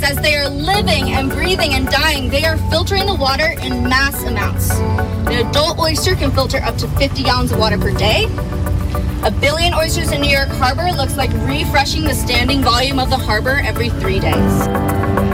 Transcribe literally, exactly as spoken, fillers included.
as they are living and breathing and dying, they are filtering the water in mass amounts. An adult oyster can filter up to fifty gallons of water per day. A billion oysters in New York Harbor looks like refreshing the standing volume of the harbor every three days.